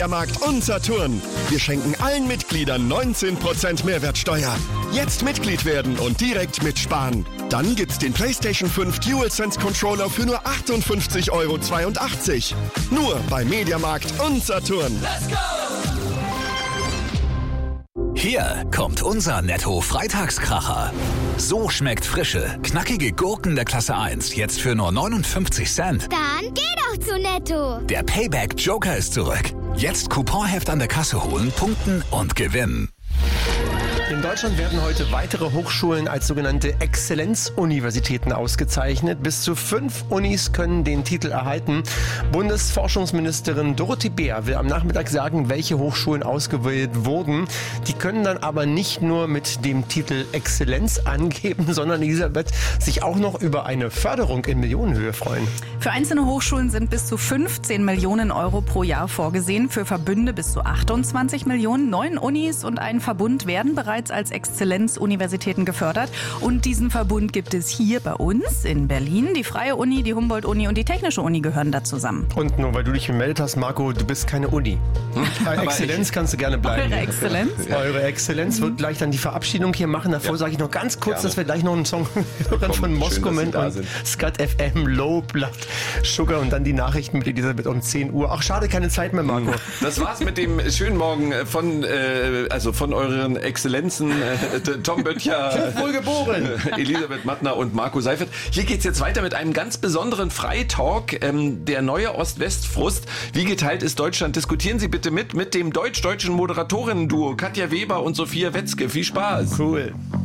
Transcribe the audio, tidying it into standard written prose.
Mediamarkt und Saturn. Wir schenken allen Mitgliedern 19% Mehrwertsteuer. Jetzt Mitglied werden und direkt mitsparen. Dann gibt's den PlayStation 5 DualSense Controller für nur 58,82 €. Nur bei Mediamarkt und Saturn. Let's go! Hier kommt unser Netto-Freitagskracher. So schmeckt frische, knackige Gurken der Klasse 1 jetzt für nur 59 Cent. Dann geh doch zu Netto. Der Payback-Joker ist zurück. Jetzt Couponheft an der Kasse holen, punkten und gewinnen. In Deutschland werden heute weitere Hochschulen als sogenannte Exzellenzuniversitäten ausgezeichnet. Bis zu 5 Unis können den Titel erhalten. Bundesforschungsministerin Dorothee Bär will am Nachmittag sagen, welche Hochschulen ausgewählt wurden. Die können dann aber nicht nur mit dem Titel Exzellenz angeben, sondern Elisabeth sich auch noch über eine Förderung in Millionenhöhe freuen. Für einzelne Hochschulen sind bis zu 15 Millionen Euro pro Jahr vorgesehen. Für Verbünde bis zu 28 Millionen. 9 Unis und ein Verbund werden bereits als Exzellenzuniversitäten gefördert. Und diesen Verbund gibt es hier bei uns in Berlin. Die Freie Uni, die Humboldt-Uni und die Technische Uni gehören da zusammen. Und nur weil du dich gemeldet hast, Marco, du bist keine Uni. Exzellenz kannst du gerne bleiben. Eure Exzellenz? Eure Exzellenz wird gleich dann die Verabschiedung hier machen. Davor sage ich noch ganz kurz, dass wir gleich noch einen Song hören von Moskoment und Skat FM, Low Blood Sugar und dann die Nachrichten mit Elisabeth um 10 Uhr. Ach, schade, keine Zeit mehr, Marco. Das war's mit dem schönen Morgen von euren Exzellenzen Tom Böttcher, wohl geboren, Elisabeth Mattner und Marco Seifert. Hier geht's jetzt weiter mit einem ganz besonderen Freitalk, der neue Ost-West-Frust. Wie geteilt ist Deutschland? Diskutieren Sie bitte mit dem deutsch-deutschen Moderatorinnen-Duo Katja Weber und Sophia Wetzke. Viel Spaß. Cool.